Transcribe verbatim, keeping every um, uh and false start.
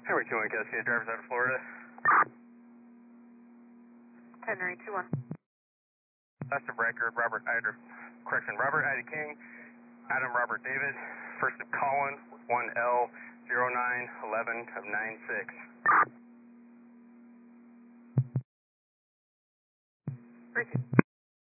Henry two one, Cascade drivers out of Florida. Henry two one. Last of record, Robert Ida, correction, Robert Ida King, Adam Robert David, first of Colin, one L zero nine eleven of nine six. Thank you.